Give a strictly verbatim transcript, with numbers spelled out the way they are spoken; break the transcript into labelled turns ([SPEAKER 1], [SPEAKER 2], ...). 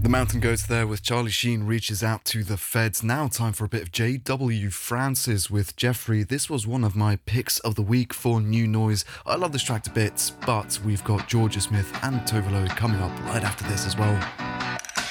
[SPEAKER 1] The Mountain Goats there with Charlie Sheen reaches out to the feds. Now time for a bit of J W Francis with Jeffrey. This was one of my picks of the week for New Noise. I love this track to bits, but we've got Georgia Smith and Tove Lo coming up right after this as well.